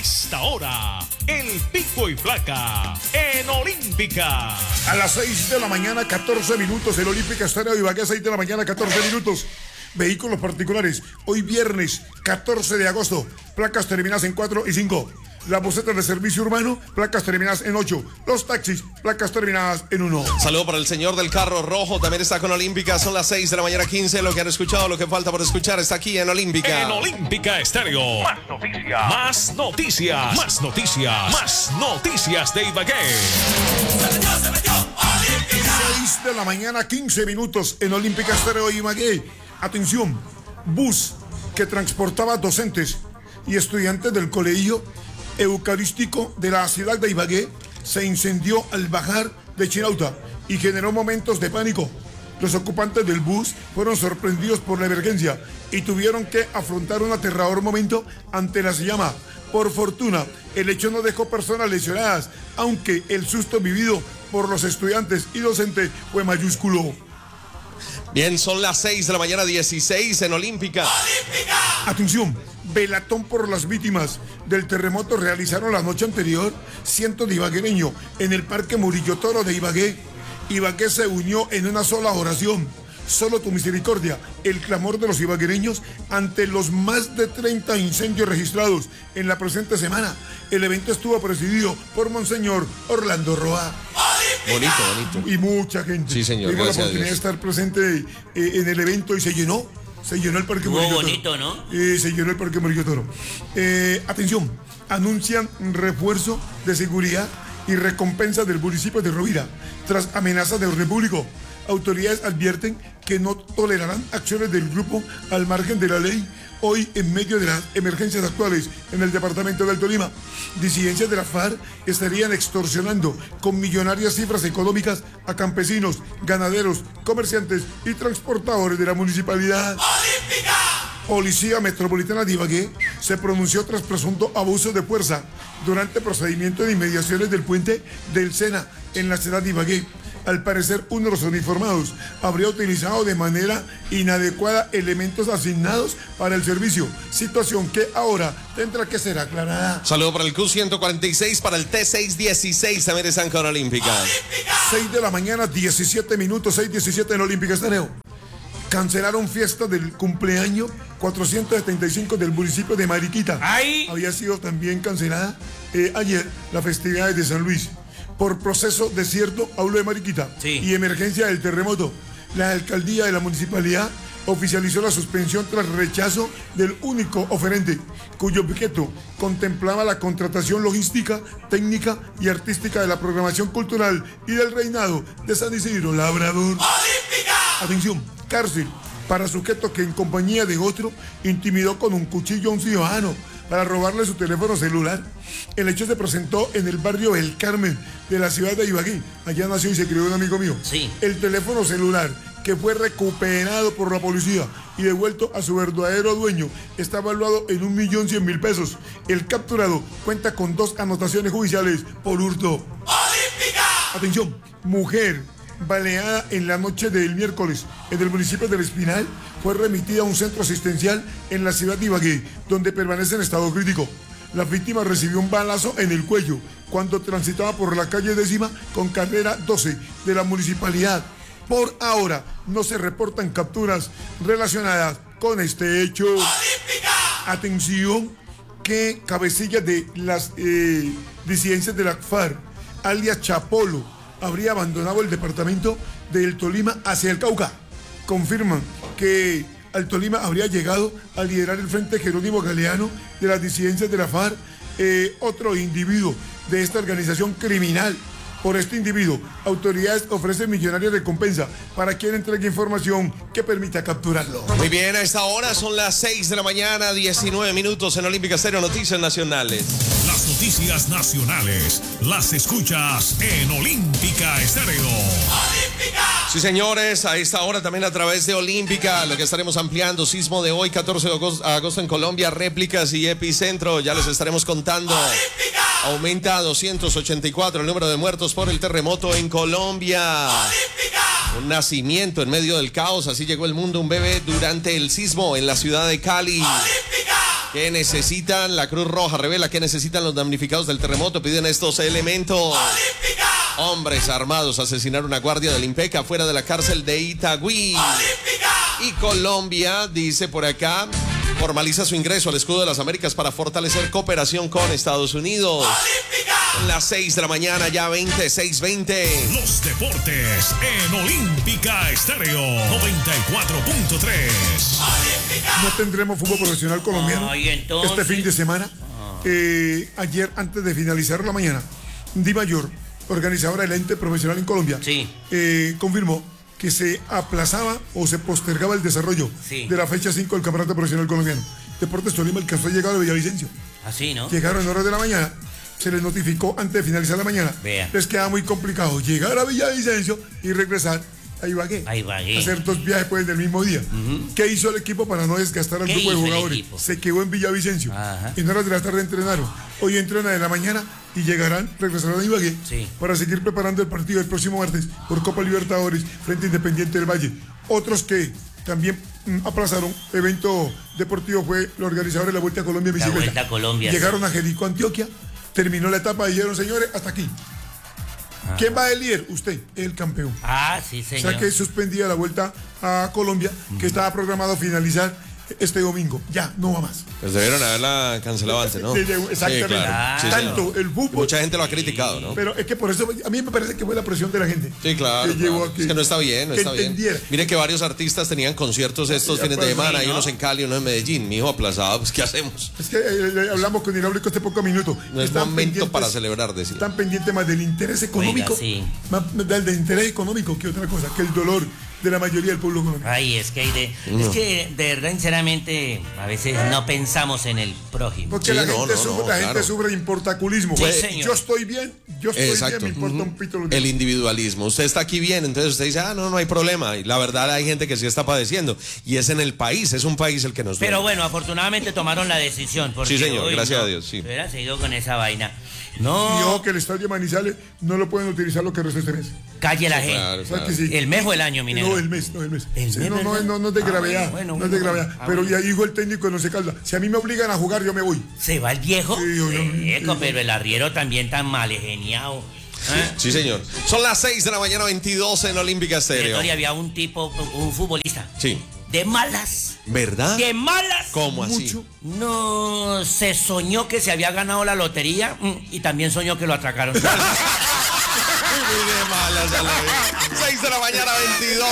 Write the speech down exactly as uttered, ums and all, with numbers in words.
esta hora, el pico y placa en Olímpica. A las seis de la mañana, catorce minutos, el Olímpica Estéreo Ibagué, seis de la mañana, catorce minutos. Vehículos particulares, hoy viernes catorce de agosto, placas terminadas en cuatro y cinco. Las busetas de servicio urbano, placas terminadas en ocho. Los taxis, placas terminadas en uno. Saludo para el señor del carro rojo, también está con Olímpica. Son las seis de la mañana, quince. Lo que han escuchado, lo que falta por escuchar está aquí en Olímpica. En Olímpica Estéreo. Más noticias. Más noticias. Más noticias. Más noticias de Ibagué. Se metió, se metió. Olímpica. seis de la mañana, quince minutos en Olímpica Estéreo Ibagué. Atención, bus que transportaba docentes y estudiantes del colegio eucarístico de la ciudad de Ibagué se incendió al bajar de Chinauta y generó momentos de pánico. Los ocupantes del bus fueron sorprendidos por la emergencia y tuvieron que afrontar un aterrador momento ante las llamas. Por fortuna, el hecho no dejó personas lesionadas, aunque el susto vivido por los estudiantes y docentes fue mayúsculo. Bien, son las seis de la mañana, dieciséis en Olímpica. ¡Olímpica! Atención, velatón por las víctimas del terremoto realizaron la noche anterior cientos de ibaguereños en el Parque Murillo Toro de Ibagué. Ibagué se unió en una sola oración. Solo tu misericordia, el clamor de los ibaguereños ante los más de treinta incendios registrados en la presente semana. El evento estuvo presidido por Monseñor Orlando Roa. Bonito, bonito. Y mucha gente. Sí, señor. Tuvo la oportunidad de estar presente eh, en el evento y se llenó. Se llenó el Parque Murillo Toro. bonito, ¿no? Eh, se llenó el Parque Murillo Toro. Eh, atención, anuncian refuerzo de seguridad y recompensa del municipio de Rovira tras amenazas de orden público. Autoridades advierten que no tolerarán acciones del grupo al margen de la ley. Hoy, en medio de las emergencias actuales en el departamento del Tolima, disidencias de la FARC estarían extorsionando con millonarias cifras económicas a campesinos, ganaderos, comerciantes y transportadores de la municipalidad. ¡Olímpica! Policía Metropolitana de Ibagué se pronunció tras presunto abuso de fuerza durante procedimiento de inmediaciones del puente del Sena en la ciudad de Ibagué. Al parecer, uno de los uniformados habría utilizado de manera inadecuada elementos asignados para el servicio, situación que ahora tendrá que ser aclarada. Saludo para el Q ciento cuarenta y seis, para el T seiscientos dieciséis, también están con Olímpica. ¡Olímpica! seis de la mañana, diecisiete minutos, seis diecisiete en Olímpica Estéreo. Cancelaron fiesta del cumpleaños cuatrocientos setenta y cinco del municipio de Mariquita. ¡Ay! Había sido también cancelada eh, ayer las festividades de San Luis. Por proceso desierto, hablo de Mariquita, sí. Y emergencia del terremoto. La alcaldía de la municipalidad oficializó la suspensión tras rechazo del único oferente, cuyo objeto contemplaba la contratación logística, técnica y artística de la programación cultural y del reinado de San Isidro Labrador. ¡Olímpica! Atención, cárcel para sujeto que en compañía de otro intimidó con un cuchillo a un ciudadano para robarle su teléfono celular. El hecho se presentó en el barrio El Carmen de la ciudad de Ibagué. Allá nació y se crió un amigo mío. Sí. El teléfono celular, que fue recuperado por la policía y devuelto a su verdadero dueño, está evaluado en un millón cien mil pesos. El capturado cuenta con dos anotaciones judiciales por hurto. ¡Olímpica! Atención, mujer baleada en la noche del miércoles en el municipio del Espinal fue remitida a un centro asistencial en la ciudad de Ibagué, donde permanece en estado crítico. La víctima recibió un balazo en el cuello cuando transitaba por la calle décima con carrera doce de la municipalidad. Por ahora no se reportan capturas relacionadas con este hecho. ¡Olímpica! Atención, que cabecilla de las eh, disidencias de la FARC, alias Chapolo, habría abandonado el departamento del Tolima hacia el Cauca. Confirman que al Tolima habría llegado a liderar el Frente Jerónimo Galeano de las disidencias de la FARC, eh, otro individuo de esta organización criminal. Por este individuo, autoridades ofrecen millonaria recompensa para quien entregue información que permita capturarlo. Muy bien, a esta hora son las seis de la mañana, diecinueve minutos en Olímpica Estéreo, Noticias Nacionales. Las noticias nacionales las escuchas en Olímpica Estéreo. ¡Olímpica! Sí, señores, a esta hora también a través de Olímpica, lo que estaremos ampliando, sismo de hoy, catorce de agosto en Colombia, réplicas y epicentro, ya les estaremos contando. ¡Olímpica! Aumenta a doscientos ochenta y cuatro el número de muertos por el terremoto en Colombia. ¡Olímpica! Un nacimiento en medio del caos, así llegó el mundo un bebé durante el sismo en la ciudad de Cali. ¡Olímpica! ¿Qué necesitan? La Cruz Roja revela que necesitan los damnificados del terremoto. Piden estos elementos. ¡Olímpica! Hombres armados asesinaron a guardia del IMPECA fuera de la cárcel de Itagüí. ¡Olímpica! Y Colombia, dice por acá, formaliza su ingreso al Escudo de las Américas para fortalecer cooperación con Estados Unidos. ¡Olímpica! Las seis de la mañana, ya veinte, seis veinte. Los deportes en Olímpica Estéreo noventa y cuatro punto tres. No tendremos fútbol profesional colombiano Ay, entonces... este fin de semana. Eh, ayer, antes de finalizar la mañana, Di Mayor, organizadora del ente profesional en Colombia, Sí. eh, confirmó que se aplazaba o se postergaba el desarrollo Sí. de la fecha cinco del Campeonato Profesional Colombiano. Deportes Tolima alcanzó a llegar a Villavicencio. Así, ¿no? Llegaron en horas de la mañana, se les notificó antes de finalizar la mañana. Vea. Les queda muy complicado llegar a Villavicencio y regresar a Ibagué. A Ibagué. Hacer dos viajes pues del mismo día. ¿Qué hizo el equipo para no desgastar al ¿Qué grupo de hizo el jugadores? equipo? Se quedó en Villavicencio. Ajá. En horas de la tarde entrenaron. Hoy entrenan en la mañana y llegarán, regresarán a Ibagué Sí. para seguir preparando el partido del próximo martes por Copa Libertadores frente a Independiente del Valle. Otros que también mm, aplazaron evento deportivo fue el organizador de la Vuelta a Colombia en La bicicleta. Vuelta a Colombia, Llegaron a Jericó, Antioquia, terminó la etapa y dijeron, señores, hasta aquí. ¿Quién va de líder? Usted, el campeón. Ah, sí, O señor. sea que suspendía la Vuelta a Colombia, que estaba programado a finalizar este domingo. Ya, no va más. Pues debieron haberla cancelado antes, ¿no? Sí, exactamente. Sí, claro. Sí, Tanto señor. el fútbol. Mucha gente lo ha criticado, ¿no? Pero es que por eso a mí me parece que fue la presión de la gente. Sí, claro. Que llevó claro. a que, es que no está bien, no que está entendiera. bien. Mire que varios artistas tenían conciertos estos Ya, fines de pues, semana, sí, hay ¿no? unos en Cali, unos en Medellín. Mi hijo aplazado, pues ¿qué hacemos? Es que eh, hablamos con Hidráulico este poco minuto. No es Están momento pendientes- para celebrar, decía. Están pendientes más del interés económico, Oiga, sí. más del de interés económico que otra cosa, que el dolor de la mayoría del pueblo colombiano. Ay, es que hay de... Es que de verdad, sinceramente, a veces no pensamos en el prójimo. Porque Sí, la, no, gente, no, sufre, no, la gente claro. sufre de importaculismo. Sí, Pues, señor. yo estoy bien, yo estoy Exacto. bien, me importa un pito lo que- El individualismo. Usted está aquí bien, entonces usted dice, ah, no, no hay problema. Y la verdad hay gente que sí está padeciendo. Y es en el país, es un país el que nos duele. Pero bueno, afortunadamente tomaron la decisión. Porque Sí, señor, hoy gracias no, a Dios, sí. Hubiera seguido con esa vaina. Y No, ojo que el estadio Manizales no lo pueden utilizar lo que resta este mes. calle la gente. Claro, O sea claro. que sí. El mes o el año, mi negro. No, el mes, no, el mes. El Sí, mes, no, no, ¿verdad? no, no es de Ah, gravedad. bueno, bueno, no es de bueno, gravedad. ah, Pero bueno. ya dijo el técnico de Once Caldas, si a mí me obligan a jugar, yo me voy. ¿Se va el viejo? Sí, yo- yo- Eco, yo- pero el arriero también tan mal, geniado. ¿Eh? Sí, señor. Son las seis de la mañana, veintidós en Olímpica Estéreo. Y había un tipo, un futbolista. Sí. De malas. ¿Verdad? De malas. ¿Cómo así? Mucho. No, se soñó que se había ganado la lotería mm, y también soñó que lo atracaron. Muy de malas a la vez. seis de la mañana, veintidós.